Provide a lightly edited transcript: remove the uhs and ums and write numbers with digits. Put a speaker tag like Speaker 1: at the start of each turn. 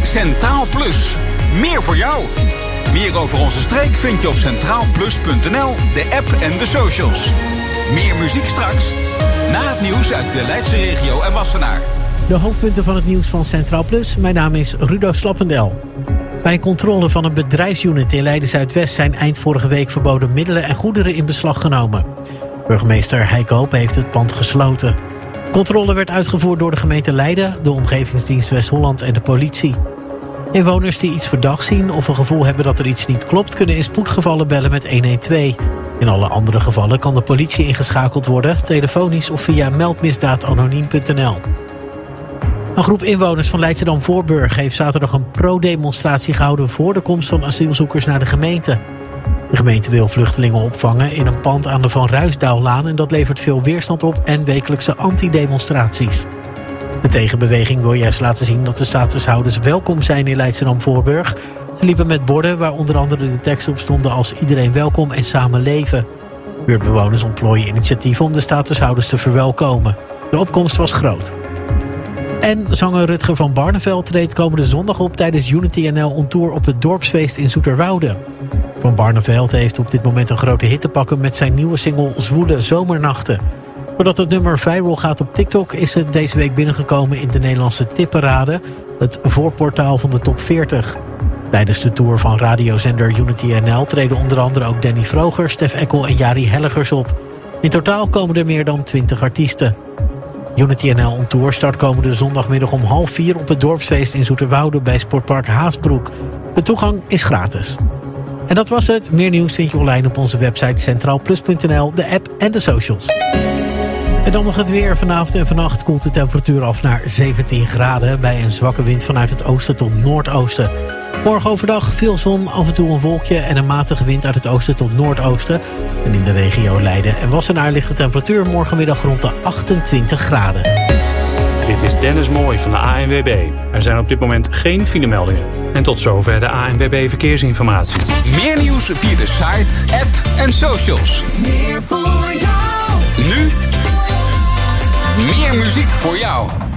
Speaker 1: Centraal Plus. Meer voor jou. Meer over onze streek vind je op centraalplus.nl, de app en de socials. Meer muziek straks. Na het nieuws uit de Leidse regio en Wassenaar.
Speaker 2: De hoofdpunten van het nieuws van Centraal Plus. Mijn naam is Rudo Slappendel. Bij een controle van een bedrijfsunit in Leiden-Zuidwest zijn eind vorige week verboden middelen en goederen in beslag genomen. Burgemeester Heike Hoop heeft het pand gesloten. De controle werd uitgevoerd door de gemeente Leiden, de Omgevingsdienst West-Holland en de politie. Inwoners die iets verdacht zien of een gevoel hebben dat er iets niet klopt, kunnen in spoedgevallen bellen met 112. In alle andere gevallen kan de politie ingeschakeld worden, telefonisch of via meldmisdaadanoniem.nl. Een groep inwoners van Leidschendam-Voorburg heeft zaterdag een pro-demonstratie gehouden voor de komst van asielzoekers naar de gemeente. De gemeente wil vluchtelingen opvangen in een pand aan de Van Ruisdaallaan en dat levert veel weerstand op en wekelijkse antidemonstraties. De tegenbeweging wil juist laten zien dat de statushouders welkom zijn in Leidschendam-Voorburg. Ze liepen met borden waar onder andere de teksten op stonden als iedereen welkom en samen leven. Buurtbewoners ontplooien initiatieven om de statushouders te verwelkomen. De opkomst was groot. En zanger Rutger van Barneveld treedt komende zondag op tijdens Unity NL On Tour op het dorpsfeest in Zoeterwoude. Van Barneveld heeft op dit moment een grote hit te pakken met zijn nieuwe single Zwoele Zomernachten. Doordat het nummer viral gaat op TikTok is het deze week binnengekomen in de Nederlandse tipparade, het voorportaal van de top 40. Tijdens de tour van radiozender Unity NL treden onder andere ook Danny Vroger, Stef Eckel en Jari Hellegers op. In totaal komen er meer dan 20 artiesten. Unity NL On Tour start komende zondagmiddag om 3:30 op het dorpsfeest in Zoeterwoude bij Sportpark Haasbroek. De toegang is gratis. En dat was het. Meer nieuws vind je online op onze website centraalplus.nl, de app en de socials. En dan nog het weer. Vanavond en vannacht koelt de temperatuur af naar 17 graden... bij een zwakke wind vanuit het oosten tot noordoosten. Morgen overdag veel zon, af en toe een wolkje... en een matige wind uit het oosten tot noordoosten. En in de regio Leiden en Wassenaar ligt de temperatuur morgenmiddag rond de 28 graden.
Speaker 3: Dit is Dennis Mooij van de ANWB. Er zijn op dit moment geen filemeldingen. En tot zover de ANWB Verkeersinformatie.
Speaker 1: Meer nieuws via de site, app en socials.
Speaker 4: Meer voor jou.
Speaker 1: Nu meer muziek voor jou.